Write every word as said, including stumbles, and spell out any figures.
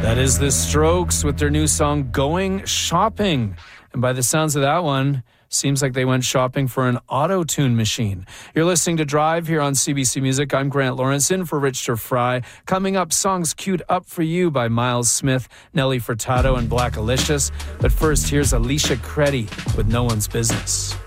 That is The Strokes with their new song, Going Shopping. And by the sounds of that one, seems like they went shopping for an auto-tune machine. You're listening to Drive here on C B C Music. I'm Grant Lawrence, in for Richter Fry. Coming up, songs queued up for you by Miles Smith, Nelly Furtado, and Black Alicious. But first, here's Alicia Creddy with No One's Business.